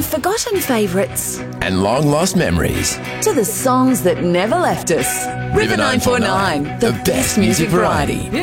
forgotten favourites and long-lost memories. to the songs that never left us. River 949, the best music variety.